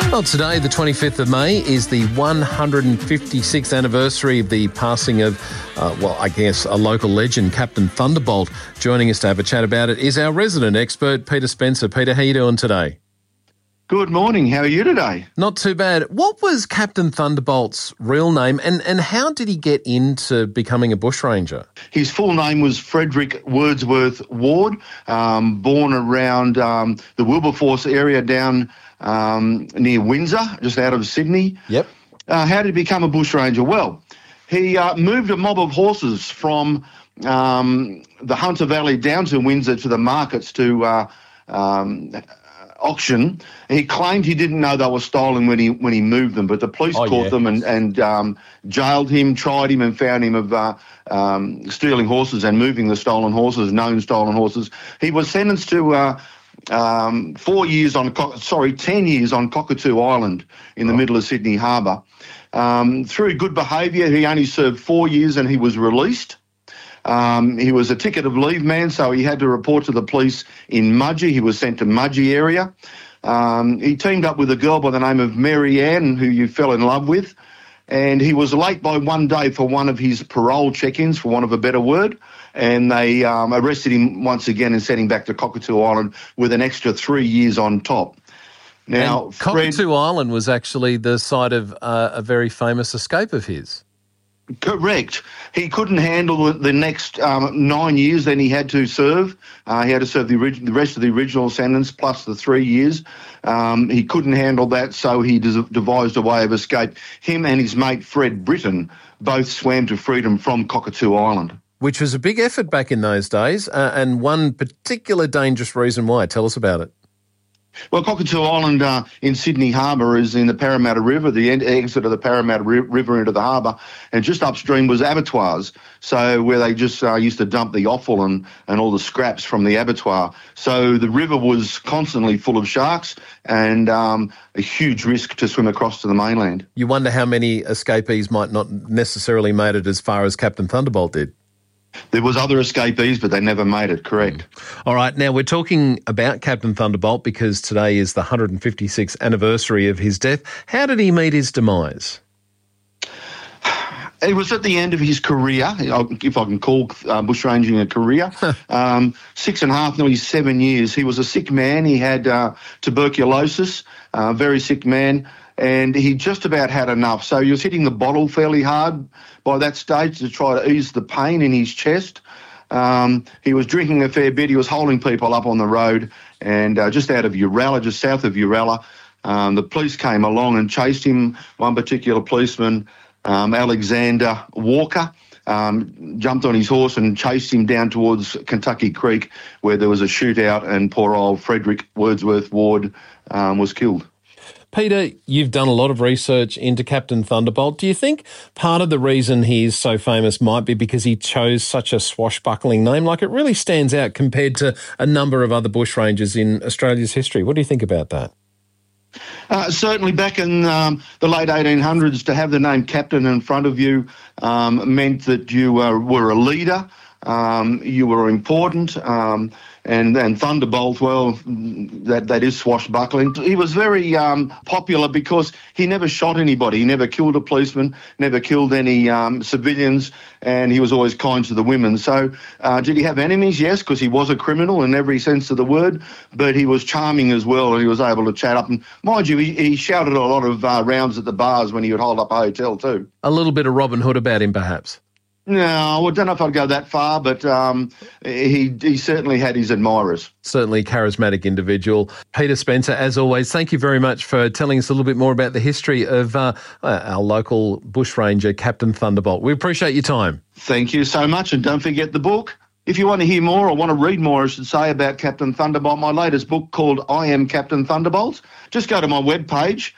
Well, today, the 25th of May, is the 156th anniversary of the passing of, a local legend, Captain Thunderbolt. Joining us to have a chat about it is our resident expert, Peter Spencer. Peter, how are you doing today? Good morning. How are you today? Not too bad. What was Captain Thunderbolt's real name and how did he get into becoming a bushranger? His full name was Frederick Wordsworth Ward, born around the Wilberforce area down near Windsor, just out of Sydney. Yep. How did he become a bushranger? Well, he moved a mob of horses from the Hunter Valley down to Windsor to the markets to auction. He claimed he didn't know they were stolen when he moved them, but the police caught them and jailed him, tried him, and found him of stealing horses and moving the stolen horses, known stolen horses. He was sentenced to 10 years on Cockatoo Island in the middle of Sydney Harbour. Through good behaviour, he only served 4 years and he was released. He was a ticket of leave man, so he had to report to the police in Mudgee. He was sent to Mudgee area. He teamed up with a girl by the name of Mary Ann, who you fell in love with, and he was late by one day for one of his parole check-ins, for want of a better word, and they arrested him once again and sent him back to Cockatoo Island with an extra 3 years on top. Now, and Cockatoo Island was actually the site of a very famous escape of his. Correct. He couldn't handle the next 9 years then he had to serve. He had to serve the rest of the original sentence plus the 3 years. He couldn't handle that, so he devised a way of escape. Him and his mate Fred Britton both swam to freedom from Cockatoo Island. Which was a big effort back in those days, and one particular dangerous reason why. Tell us about it. Well, Cockatoo Island in Sydney Harbour is in the Parramatta River, the exit of the Parramatta River into the harbour, and just upstream was abattoirs, so where they just used to dump the offal and all the scraps from the abattoir. So the river was constantly full of sharks and a huge risk to swim across to the mainland. You wonder how many escapees might not necessarily made it as far as Captain Thunderbolt did. There was other escapees, but they never made it, correct. All right, now we're talking about Captain Thunderbolt because today is the 156th anniversary of his death. How did he meet his demise? It was at the end of his career, if I can call bushranging a career. 6.5, nearly 7 years. He was a sick man. He had tuberculosis, very sick man, and he just about had enough. So he was hitting the bottle fairly hard by that stage to try to ease the pain in his chest. He was drinking a fair bit. He was holding people up on the road, and just out of Uralla, just south of Uralla, the police came along and chased him. One particular policeman, Alexander Walker, jumped on his horse and chased him down towards Kentucky Creek, where there was a shootout, and poor old Frederick Wordsworth Ward was killed. Peter, you've done a lot of research into Captain Thunderbolt. Do you think part of the reason he's so famous might be because he chose such a swashbuckling name? Like, it really stands out compared to a number of other bushrangers in Australia's history. What do you think about that? Certainly back in the late 1800s, to have the name Captain in front of you meant that you were a leader, you were important, and Thunderbolt, well, that is swashbuckling. He was very popular because he never shot anybody. He never killed a policeman, never killed any civilians, and he was always kind to the women. So did he have enemies? Yes, because he was a criminal in every sense of the word, but he was charming as well, and he was able to chat up. And mind you, he shouted a lot of rounds at the bars when he would hold up a hotel too. A little bit of Robin Hood about him, perhaps? No, I don't know if I'd go that far, but he certainly had his admirers. Certainly charismatic individual. Peter Spencer, as always, thank you very much for telling us a little bit more about the history of our local bushranger, Captain Thunderbolt. We appreciate your time. Thank you so much, and don't forget the book. If you want to hear more or want to read more, I should say, about Captain Thunderbolt, my latest book called I Am Captain Thunderbolt, just go to my webpage,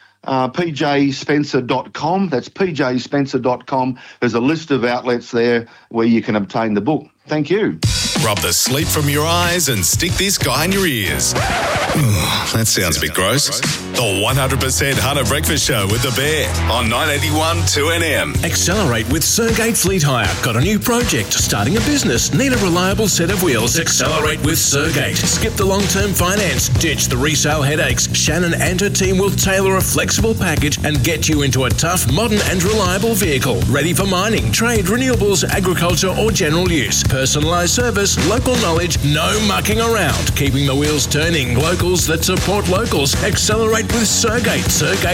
pjspencer.com. That's pjspencer.com. There's a list of outlets there where you can obtain the book. Thank you. Rub the sleep from your eyes and stick this guy in your ears. That sounds a bit gross. The 100% Hunter Breakfast Show with the Bear on 981 2NM. Accelerate with Sergate Fleet Hire. Got a new project? Starting a business? Need a reliable set of wheels? Accelerate with Sergate. Skip the long-term finance. Ditch the resale headaches. Shannon and her team will tailor a flexible package and get you into a tough, modern and reliable vehicle. Ready for mining, trade, renewables, agriculture or general use. Personalised service, local knowledge, no mucking around. Keeping the wheels turning. Locals that support locals. Accelerate with Sergate.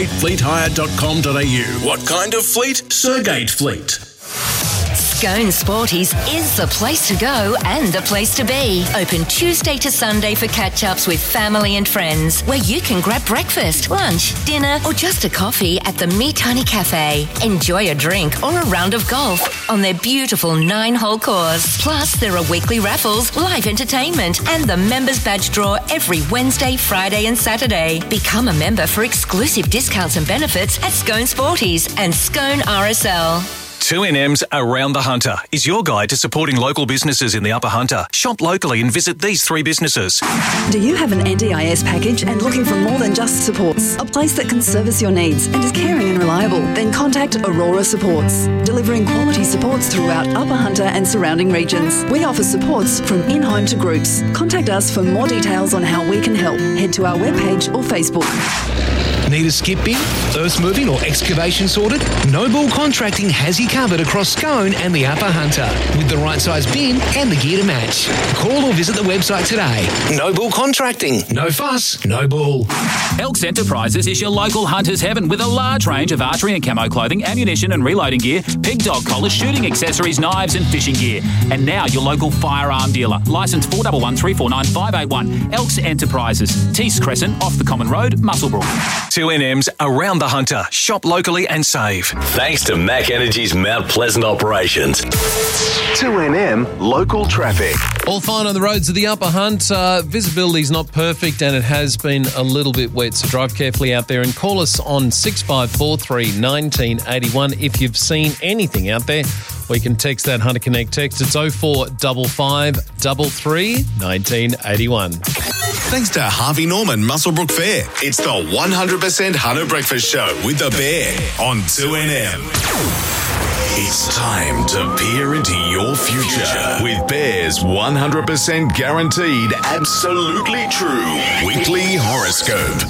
SergateFleetHire.com.au. What kind of fleet? Sergate Fleet. Scone Sporties is the place to go and the place to be. Open Tuesday to Sunday for catch-ups with family and friends, where you can grab breakfast, lunch, dinner, or just a coffee at the Meat Honey Cafe. Enjoy a drink or a round of golf on their beautiful 9-hole course. Plus, there are weekly raffles, live entertainment, and the members badge draw every Wednesday, Friday, and Saturday. Become a member for exclusive discounts and benefits at Scone Sporties and Scone RSL. 2NM's Around the Hunter is your guide to supporting local businesses in the Upper Hunter. Shop locally and visit these 3 businesses. Do you have an NDIS package and looking for more than just supports? A place that can service your needs and is caring and reliable? Then contact Aurora Supports, delivering quality supports throughout Upper Hunter and surrounding regions. We offer supports from in-home to groups. Contact us for more details on how we can help. Head to our webpage or Facebook. Need a skip bin, earth moving or excavation sorted? Noble Contracting has you covered across Scone and the Upper Hunter with the right size bin and the gear to match. Call or visit the website today. Noble Contracting. No fuss, no bull. Elks Enterprises is your local hunter's heaven with a large range of archery and camo clothing, ammunition and reloading gear, pig dog collars, shooting accessories, knives and fishing gear. And now your local firearm dealer. Licence 4113495581. Elks Enterprises. Tees Crescent off the Common Road, Muswellbrook. 2NM's Around the Hunter. Shop locally and save. Thanks to Mac Energy's Mount Pleasant operations. 2NM Local Traffic. All fine on the roads of the Upper Hunt. Visibility's not perfect and it has been a little bit wet, so drive carefully out there and call us on 6543 1981 if you've seen anything out there. Or you can text that Hunter Connect text. It's 0455 33 1981. Thanks to Harvey Norman Muswellbrook Fair. It's the 100% Hunter Breakfast Show with the Bear on 2NM. It's time to peer into your future with Bear's 100% guaranteed, absolutely true weekly horoscope.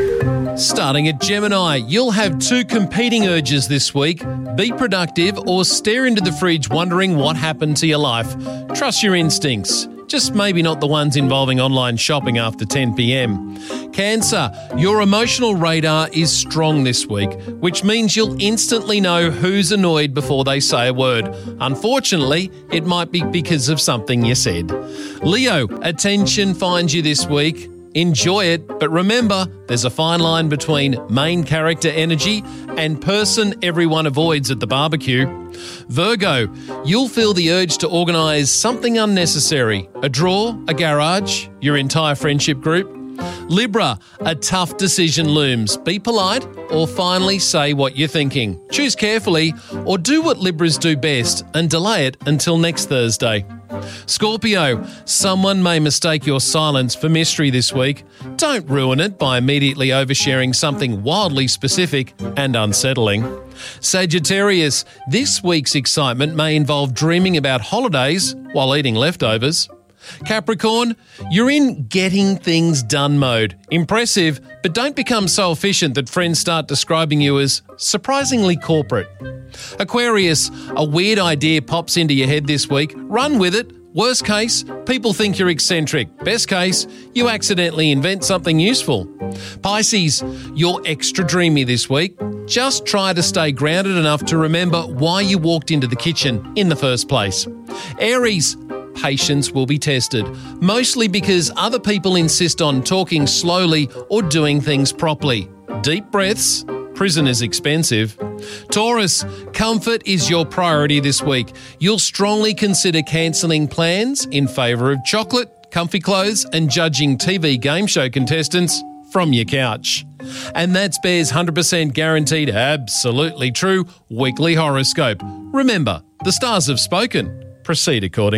Starting at Gemini, you'll have 2 competing urges this week. Be productive or stare into the fridge wondering what happened to your life. Trust your instincts. Just maybe not the ones involving online shopping after 10 p.m. Cancer, your emotional radar is strong this week, which means you'll instantly know who's annoyed before they say a word. Unfortunately, it might be because of something you said. Leo, attention finds you this week. Enjoy it, but remember, there's a fine line between main character energy and person everyone avoids at the barbecue. Virgo, you'll feel the urge to organise something unnecessary. A drawer, a garage, your entire friendship group. Libra, a tough decision looms. Be polite or finally say what you're thinking. Choose carefully or do what Libras do best and delay it until next Thursday. Scorpio, someone may mistake your silence for mystery this week. Don't ruin it by immediately oversharing something wildly specific and unsettling. Sagittarius, this week's excitement may involve dreaming about holidays while eating leftovers. Capricorn, you're in getting things done mode. Impressive, but don't become so efficient that friends start describing you as surprisingly corporate. Aquarius, a weird idea pops into your head this week. Run with it. Worst case, people think you're eccentric. Best case, you accidentally invent something useful. Pisces, you're extra dreamy this week. Just try to stay grounded enough to remember why you walked into the kitchen in the first place. Aries, patience will be tested, mostly because other people insist on talking slowly or doing things properly. Deep breaths. Prison is expensive. Taurus, comfort is your priority this week. You'll strongly consider cancelling plans in favour of chocolate, comfy clothes and judging TV game show contestants from your couch. And that's Bear's 100% guaranteed, absolutely true weekly horoscope. Remember, the stars have spoken. Proceed accordingly.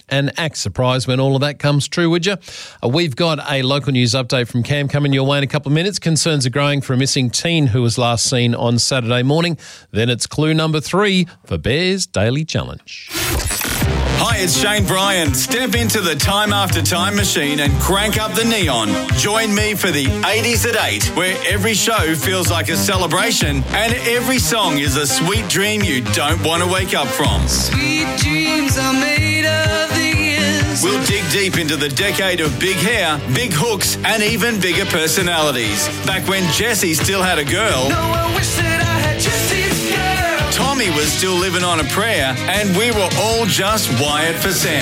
and act surprised when all of that comes true, would you? We've got a local news update from Cam coming your way in a couple of minutes. Concerns are growing for a missing teen who was last seen on Saturday morning. Then it's clue number 3 for Bear's Daily Challenge. Hi, it's Shane Bryan. Step into the Time After Time machine and crank up the neon. Join me for the 80s at 8, where every show feels like a celebration and every song is a sweet dream you don't want to wake up from. Sweet dreams are made of the years. We'll dig deep into the decade of big hair, big hooks, and even bigger personalities. Back when Jessie still had a girl. No, I wish that I had Jessie's girl. Tommy was still living on a prayer, and we were all just wired for sound.